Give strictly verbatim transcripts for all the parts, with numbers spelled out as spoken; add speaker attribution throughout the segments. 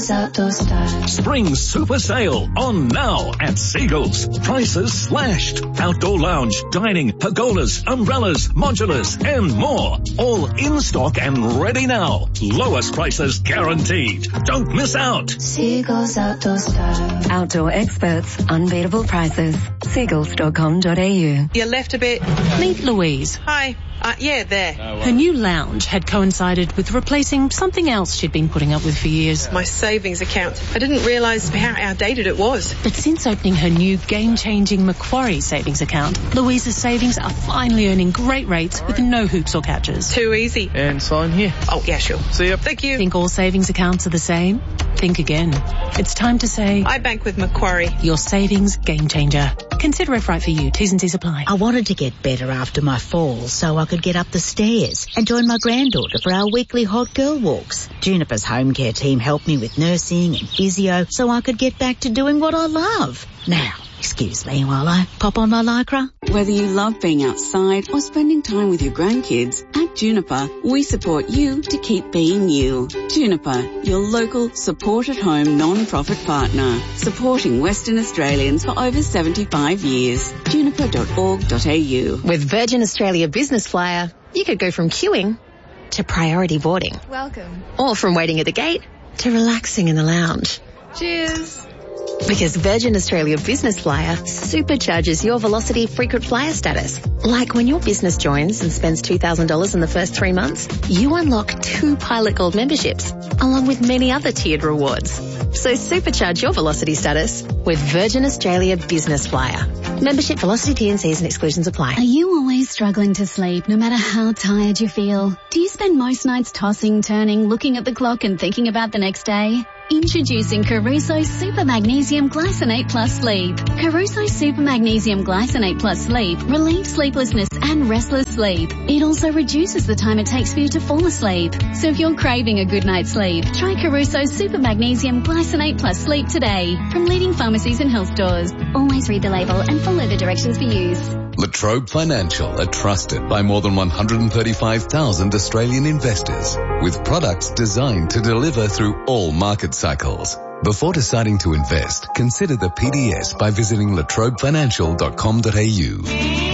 Speaker 1: Spring super sale on now at Seagulls. Prices slashed. Outdoor lounge, dining, pergolas, umbrellas, modulars and more. All in stock and ready now. Lowest prices guaranteed. Don't miss out.
Speaker 2: Seagulls Outdoor Style.
Speaker 3: Outdoor experts, unbeatable prices. seagulls dot com dot a u.
Speaker 4: You left a bit.
Speaker 5: Meet Louise.
Speaker 4: Hi. Uh, yeah, there.
Speaker 5: No, her new lounge had coincided with replacing something else she'd been putting up with for years.
Speaker 4: My savings account. I didn't realise how outdated it was.
Speaker 5: But since opening her new game-changing Macquarie savings account, Louise's savings are finally earning great rates with no hoops or catches.
Speaker 4: Too easy.
Speaker 6: And sign here.
Speaker 4: Oh, yeah, sure.
Speaker 6: See ya.
Speaker 4: Thank you.
Speaker 5: Think all savings accounts are the same? Think again. It's time to say...
Speaker 4: I bank with Macquarie.
Speaker 5: Your savings game changer. Consider if right for you. T's and C's apply.
Speaker 7: I wanted to get better after my fall so I could get up the stairs and join my granddaughter for our weekly hot girl walks. Juniper's home care team helped me with nursing and physio so I could get back to doing what I love. Now, excuse me while I pop on my Lycra.
Speaker 8: Whether you love being outside or spending time with your grandkids, at Juniper, we support you to keep being you. Juniper, your local support-at-home non-profit partner, supporting Western Australians for over seventy-five years. juniper dot org dot a u.
Speaker 9: With Virgin Australia Business Flyer, you could go from queuing to priority boarding.
Speaker 10: Welcome.
Speaker 9: Or from waiting at the gate to relaxing in the lounge.
Speaker 10: Cheers.
Speaker 9: Because Virgin Australia Business Flyer supercharges your Velocity frequent flyer status. Like when your business joins and spends two thousand dollars in the first three months, you unlock two Pilot Gold memberships, along with many other tiered rewards. So supercharge your Velocity status with Virgin Australia Business Flyer. Membership, Velocity, T and Cs and exclusions apply.
Speaker 11: Are you always struggling to sleep no matter how tired you feel? Do you spend most nights tossing, turning, looking at the clock and thinking about the next day? Introducing Caruso Super Magnesium Glycinate Plus Sleep. Caruso Super Magnesium Glycinate Plus Sleep relieves sleeplessness and restless sleep. It also reduces the time it takes for you to fall asleep. So if you're craving a good night's sleep, try Caruso Super Magnesium Glycinate Plus Sleep today from leading pharmacies and health stores. Always read the label and follow the directions for use.
Speaker 12: La Trobe Financial are trusted by more than one hundred thirty-five thousand Australian investors with products designed to deliver through all market cycles. Before deciding to invest, consider the P D S by visiting la trobe financial dot com dot a u.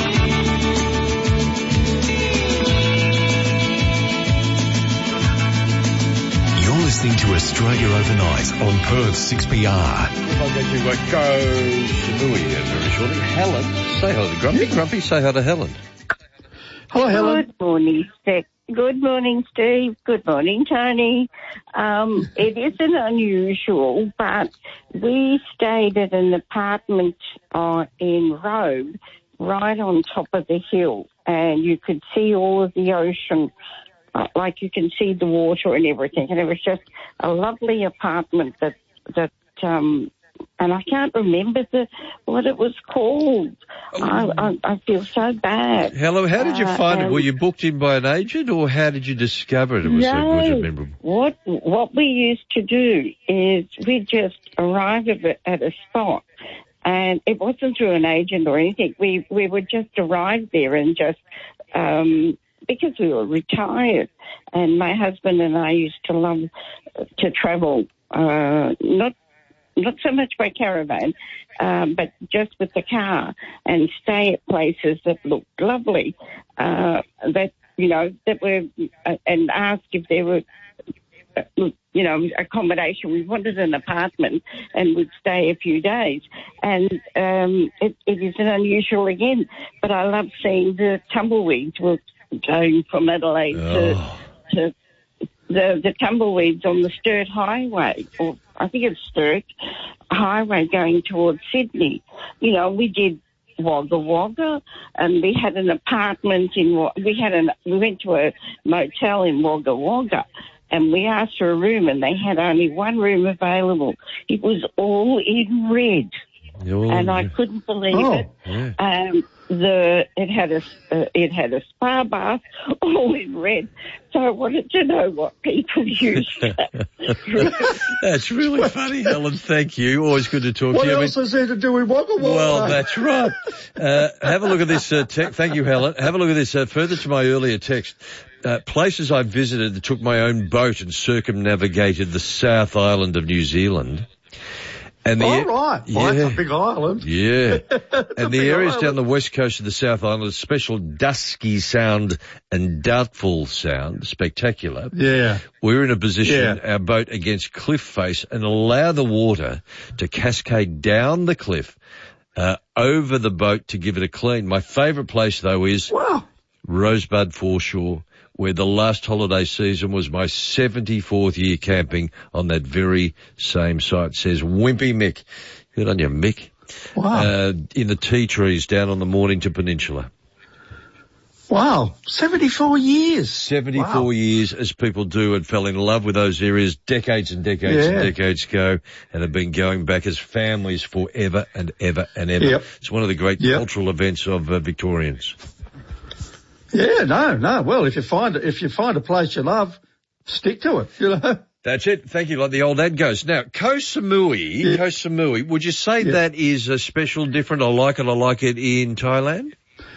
Speaker 1: You're listening to Australia Overnight on Perth six P R.
Speaker 13: I'll get you a go, Shamui, very shortly. Helen, say hello to Grumpy. Grumpy, say hello to Helen.
Speaker 6: Hello, Helen.
Speaker 14: Good morning, Steve. Good morning, Steve. Good morning, Tony. Um, it isn't unusual, but we stayed at an apartment uh, in Robe, right on top of the hill, and you could see all of the ocean, uh, like you can see the water and everything. And it was just a lovely apartment that that. Um, And I can't remember the what it was called. I, I, I feel so bad.
Speaker 13: Hello, how did you
Speaker 14: uh,
Speaker 13: find it?
Speaker 14: um,
Speaker 13: Were you booked in by an agent, or how did you discover it? It was
Speaker 14: no,
Speaker 13: so good and memorable.
Speaker 14: What what we used to do is we just arrived at a, at a spot, and it wasn't through an agent or anything. We we would just arrive there and just um, because we were retired, and my husband and I used to love to travel, uh, not. Not so much by caravan, um, but just with the car and stay at places that looked lovely, uh, that, you know, that were, uh, and ask if there were, uh, you know, accommodation. We wanted an apartment and would stay a few days. And um, it, it isn't unusual again, but I love seeing the tumbleweeds were going from Adelaide
Speaker 13: oh.
Speaker 14: to, to the, the tumbleweeds on the Sturt Highway, or I think it's Sturt Highway going towards Sydney. You know, we did Wagga Wagga, and we had an apartment in, we had an, we went to a motel in Wagga Wagga, and we asked for a room, and they had only one room available. It was all in red,
Speaker 13: oh,
Speaker 14: and
Speaker 13: yeah.
Speaker 14: I couldn't believe
Speaker 13: oh,
Speaker 14: it.
Speaker 13: Yeah.
Speaker 14: Um, the it had a uh, it had a spa bath, all in red. So I wanted to know what people use.
Speaker 13: That's really funny, Helen. Thank you. Always good to talk
Speaker 6: what
Speaker 13: to you.
Speaker 6: What else
Speaker 13: I mean,
Speaker 6: is there to do with Wagga Wagga?
Speaker 13: Well, that's right. Uh, have a look at this uh, text. Thank you, Helen. Have a look at this. Uh, further to my earlier text, uh, places I visited that took my own boat and circumnavigated the South Island of New Zealand. And the,
Speaker 6: All right. Well,
Speaker 13: yeah,
Speaker 6: that's a big island.
Speaker 13: Yeah. And the areas
Speaker 6: island.
Speaker 13: down the west coast of the South Island, special Dusky Sound and Doubtful Sound, spectacular.
Speaker 6: Yeah.
Speaker 13: We're in a position,
Speaker 6: Yeah.
Speaker 13: our boat against cliff face, and allow the water to cascade down the cliff, uh, over the boat to give it a clean. My favourite place, though, is
Speaker 6: Wow.
Speaker 13: Rosebud Foreshore, where the last holiday season was my seventy-fourth year camping on that very same site. Says Wimpy Mick. Good on you, Mick.
Speaker 6: Wow.
Speaker 13: Uh, in the tea trees down on the Mornington Peninsula.
Speaker 6: Wow. seventy-four years.
Speaker 13: seventy-four
Speaker 6: Wow.
Speaker 13: years, as people do, and fell in love with those areas decades and decades
Speaker 6: Yeah.
Speaker 13: and decades ago, and have been going back as families forever and ever and ever.
Speaker 6: Yep.
Speaker 13: It's one of the great
Speaker 6: Yep.
Speaker 13: cultural events of uh, Victorians.
Speaker 6: Yeah, no, no. Well, if you find if you find a place you love, stick to it, you know.
Speaker 13: That's it. Thank you. Like the old ad goes. Now, Koh Samui,
Speaker 6: Yeah.
Speaker 13: Koh Samui, would you say
Speaker 6: Yeah.
Speaker 13: that is a special, different? I like it. I like it in Thailand.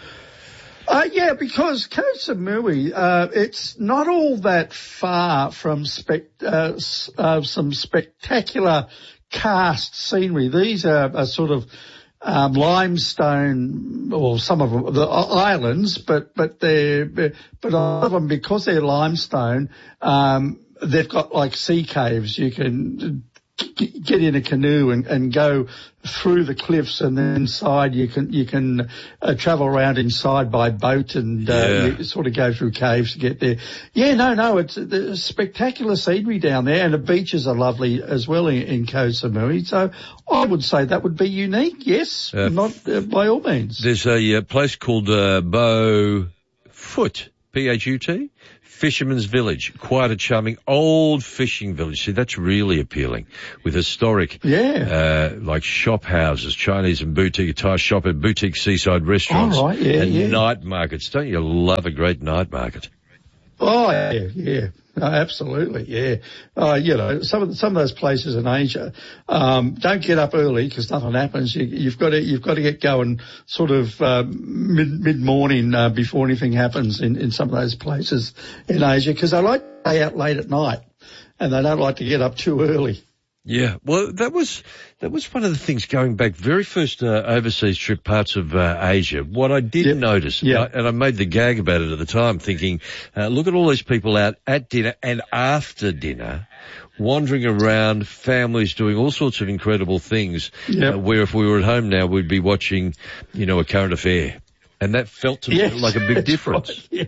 Speaker 6: Uh, yeah, because Koh Samui, uh, it's not all that far from spec, uh, s- uh, some spectacular karst scenery. These are, are sort of um, limestone, or some of them, the islands, but but they're but a lot of them, because they're limestone, um, they've got like sea caves. You can g- get in a canoe and, and go through the cliffs, and then inside you can you can uh, travel around inside by boat, and uh,
Speaker 13: Yeah.
Speaker 6: you sort of go through caves to get there. Yeah, no, no, it's a spectacular scenery down there, and the beaches are lovely as well in, in Koh Samui. So I would say that would be unique. Yes,
Speaker 13: Uh,
Speaker 6: not uh, by all means.
Speaker 13: There's a uh, place called uh, Bow Foot, P H U T, Fisherman's Village. Quite a charming old fishing village. See, that's really appealing, with historic,
Speaker 6: Yeah.
Speaker 13: uh, like shop houses, Chinese and boutique, Thai shop and boutique seaside restaurants.
Speaker 6: All right, yeah,
Speaker 13: and
Speaker 6: yeah.
Speaker 13: night markets. Don't you love a great night market?
Speaker 6: Oh, yeah, yeah. No, absolutely, yeah. Uh, you know, some of the, some of those places in Asia, um, don't get up early because nothing happens. You, you've got to you've got to get going sort of uh, mid mid morning uh, before anything happens in, in some of those places in Asia, because they like to stay out late at night and they don't like to get up too early.
Speaker 13: Yeah, well, that was that was one of the things going back very first uh, overseas trip, parts of uh, Asia. What I did
Speaker 6: Yep.
Speaker 13: notice,
Speaker 6: Yeah.
Speaker 13: and, I, and I made the gag about it at the time, thinking, uh, look at all these people out at dinner and after dinner, wandering around, families doing all sorts of incredible things.
Speaker 6: Yep.
Speaker 13: Uh, where if we were at home now, we'd be watching, you know, a current affair, and that felt to
Speaker 6: Yes,
Speaker 13: me like a big
Speaker 6: that's
Speaker 13: difference.
Speaker 6: right, yeah.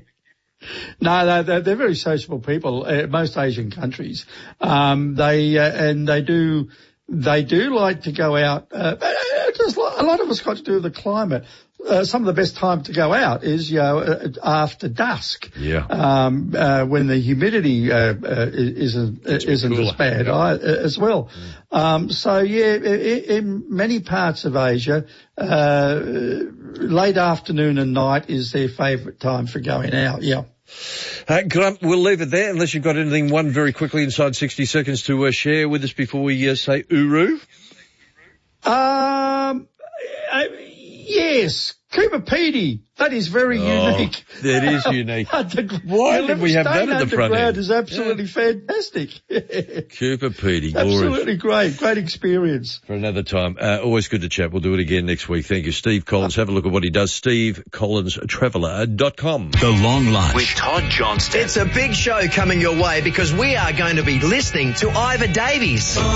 Speaker 6: No, they're, they're, they're very sociable people. Uh, most Asian countries, um, they uh, and they do they do like to go out. Uh, but, uh, just like, a lot of it's got to do with the climate. Uh, some of the best time to go out is, you know, uh, after dusk.
Speaker 13: Yeah.
Speaker 6: Um, uh, when the humidity uh, uh, isn't isn't
Speaker 13: cooler.
Speaker 6: as bad I, as well. Mm. Um, so yeah, in, in many parts of Asia, uh, late afternoon and night is their favourite time for going out. Yeah.
Speaker 13: Uh, Grant, we'll leave it there unless you've got anything, one very quickly inside sixty seconds to uh, share with us before we uh, say uru.
Speaker 6: Um, uh, yes, Cooper Pedy. That is very
Speaker 13: Oh,
Speaker 6: unique.
Speaker 13: that is unique.
Speaker 6: Under-
Speaker 13: Why
Speaker 6: yeah,
Speaker 13: did we have that
Speaker 6: staying
Speaker 13: at the front
Speaker 6: underground
Speaker 13: end?
Speaker 6: is absolutely fantastic.
Speaker 13: Cooper Pedy, glorious.
Speaker 6: Absolutely great. Great experience.
Speaker 13: For another time. Uh, always good to chat. We'll do it again next week. Thank you, Steve Collins. Have a look at what he does. steve collins traveller dot com.
Speaker 10: The Long Lunch
Speaker 15: with Todd Johnston.
Speaker 16: It's a big show coming your way because we are going to be listening to Ivor Davies.